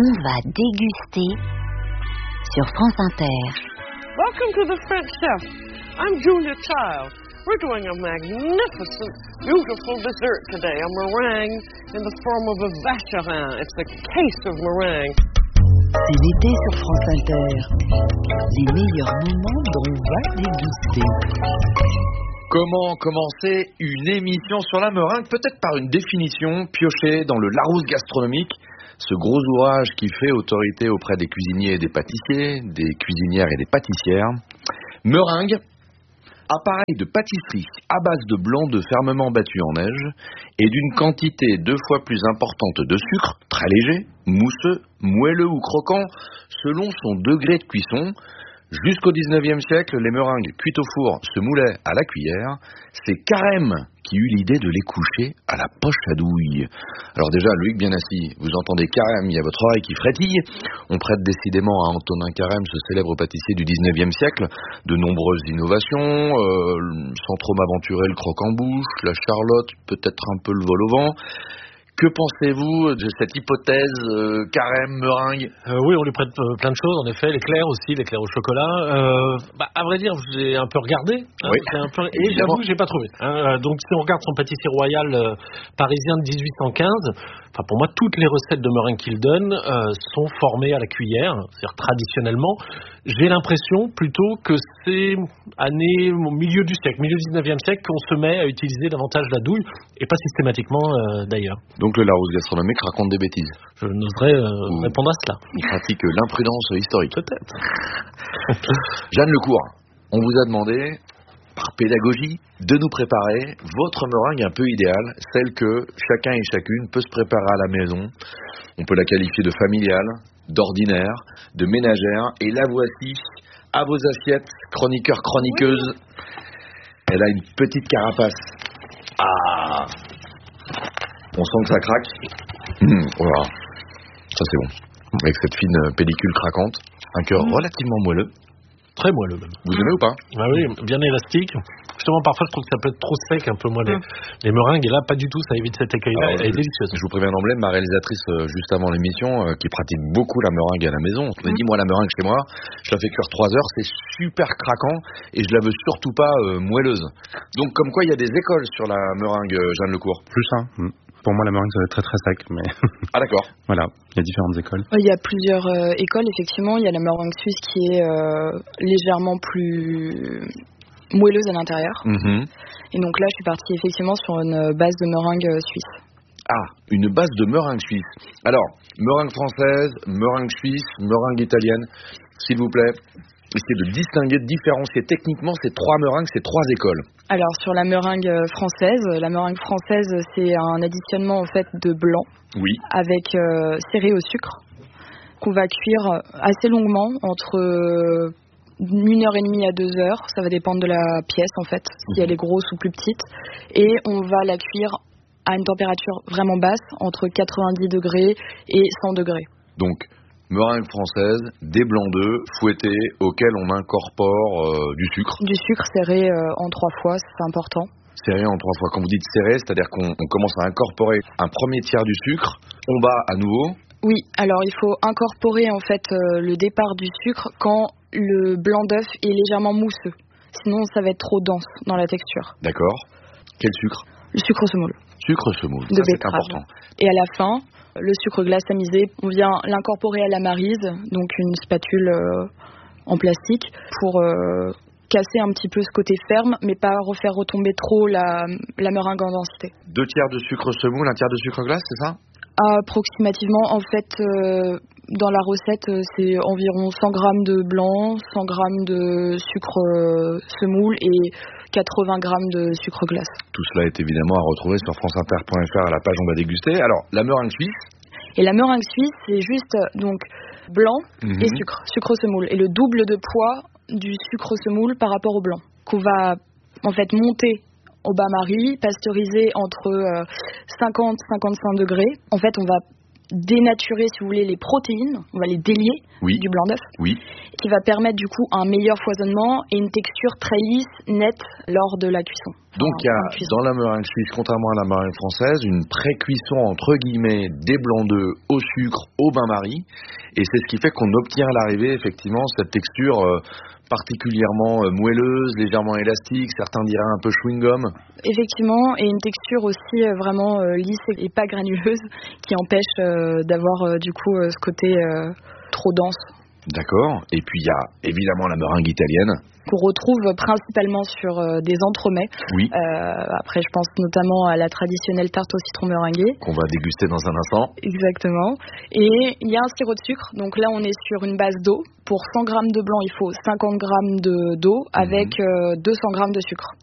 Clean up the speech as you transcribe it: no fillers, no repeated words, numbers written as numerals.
On va déguster sur France Inter. Welcome to the French Chef. I'm Julia Child. We're doing a magnificent, beautiful dessert today, a meringue in the form of a vacherin. It's a case of meringue. C'est l'été sur France Inter. Les meilleurs moments dont on va déguster. Comment commencer une émission sur la meringue? Peut-être par une définition piochée dans le Larousse gastronomique, ce gros ouvrage qui fait autorité auprès des cuisiniers et des pâtissiers, des cuisinières et des pâtissières. Meringue, appareil de pâtisserie à base de blanc de fermement battu en neige et d'une quantité 2 fois plus importante de sucre, très léger, mousseux, moelleux ou croquant, selon son degré de cuisson. Jusqu'au 19e siècle, les meringues cuites au four se moulaient à la cuillère. C'est Carême qui eut l'idée de les coucher à la poche à douille. Alors déjà, Loïc bien assis, vous entendez Carême, il y a votre oreille qui frétille. On prête décidément à Antonin Carême, ce célèbre pâtissier du 19e siècle, de nombreuses innovations, sans trop m'aventurer le croque-en-bouche, la charlotte, peut-être un peu le vol au vent. Que pensez-vous de cette hypothèse Carême, meringue? Oui, on lui prête plein de choses, en effet, l'éclair aussi, l'éclair au chocolat. À vrai dire, j'ai un peu regardé, oui. Et j'avoue que j'ai pas trouvé. Donc si on regarde son pâtissier royal parisien de 1815, pour moi, toutes les recettes de meringue qu'il donne sont formées à la cuillère, c'est-à-dire traditionnellement. J'ai l'impression plutôt que c'est au milieu du siècle, milieu du 19e siècle, qu'on se met à utiliser davantage la douille, et pas systématiquement d'ailleurs. Donc le Larousse gastronomique raconte des bêtises. Je n'oserais répondre à cela. Il pratique l'imprudence historique. Peut-être. Jeanne Lecourt, on vous a demandé, par pédagogie, de nous préparer votre meringue un peu idéale, celle que chacun et chacune peut se préparer à la maison. On peut la qualifier de familiale, d'ordinaire, de ménagère, et la voici à vos assiettes, chroniqueurs, chroniqueuses. Oui. Elle a une petite carapace. Ah, on sent que ça craque. Voilà. Ça c'est bon. Avec cette fine pellicule craquante, un cœur relativement moelleux. Très moelleux même. Vous aimez ou pas? Ah oui, bien élastique. Justement, parfois je trouve que ça peut être trop sec, un peu moins les meringues, et là pas du tout, ça évite cet écueil-là. Elle est délicieuse. Je vous préviens d'emblée, ma réalisatrice juste avant l'émission, qui pratique beaucoup la meringue à la maison, me dit, moi la meringue chez moi, je la fais cuire 3 heures, c'est super craquant, et je la veux surtout pas moelleuse. Donc comme quoi il y a des écoles sur la meringue, Jeanne Lecourt. Plus ça. Pour moi, la meringue, ça va être très très sec, mais... Ah d'accord. Voilà, il y a différentes écoles. Il y a plusieurs écoles, effectivement. Il y a la meringue suisse qui est légèrement plus moelleuse à l'intérieur. Et donc là, je suis partie effectivement sur une base de meringue suisse. Ah, une base de meringue suisse. Alors, meringue française, meringue suisse, meringue italienne, s'il vous plaît. Essayez de distinguer, de différencier techniquement ces 3 meringues, ces 3 écoles. Alors sur la meringue française, c'est un additionnement en fait de blanc, oui, avec serré au sucre, qu'on va cuire assez longuement, entre 1h30 à 2 heures, ça va dépendre de la pièce en fait, si elle est grosse ou plus petite, et on va la cuire à une température vraiment basse, entre 90 degrés et 100 degrés. Donc meringue française, des blancs d'œufs fouettés auxquels on incorpore du sucre. Du sucre serré en 3 fois, c'est important. Serré en 3 fois. Quand vous dites serré, c'est-à-dire qu'on commence à incorporer un premier tiers du sucre, on bat à nouveau. Oui, alors il faut incorporer en fait le départ du sucre quand le blanc d'œuf est légèrement mousseux. Sinon, ça va être trop dense dans la texture. D'accord. Quel sucre? Le sucre semoule. Sucre semoule, ça c'est important. Et à la fin, le sucre glace tamisé, on vient l'incorporer à la maryse, donc une spatule en plastique, pour casser un petit peu ce côté ferme, mais pas refaire retomber trop la meringue en densité. 2 tiers de sucre semoule, 1 tiers de sucre glace, c'est ça? Approximativement, en fait, dans la recette, c'est environ 100 grammes de blanc, 100 grammes de sucre semoule et 80 grammes de sucre glace. Tout cela est évidemment à retrouver sur franceinter.fr à la page On va déguster. Alors, la meringue suisse? Et la meringue suisse, c'est juste donc blanc et sucre semoule. Et le double de poids du sucre semoule par rapport au blanc, qu'on va en fait monter au bain-marie, pasteuriser entre 50 et 55 degrés. En fait, on va dénaturer, si vous voulez, les protéines, on va les délier du blanc d'œuf, qui va permettre du coup un meilleur foisonnement et une texture très lisse, nette lors de la cuisson. Donc il y a dans la meringue suisse, contrairement à la meringue française, une pré-cuisson entre guillemets des blancs d'œufs au sucre, au bain-marie, et c'est ce qui fait qu'on obtient à l'arrivée effectivement cette texture particulièrement moelleuse, légèrement élastique, certains diraient un peu chewing-gum. Effectivement, et une texture aussi vraiment lisse et pas granuleuse, qui empêche d'avoir du coup ce côté trop dense. D'accord, et puis il y a évidemment la meringue italienne. Qu'on retrouve principalement sur des entremets. Après, je pense notamment à la traditionnelle tarte au citron meringuée. Qu'on va déguster dans un instant. Exactement. Et il y a un sirop de sucre. Donc là, on est sur une base d'eau. Pour 100 grammes de blanc, il faut 50 grammes d'eau avec 200 grammes de sucre.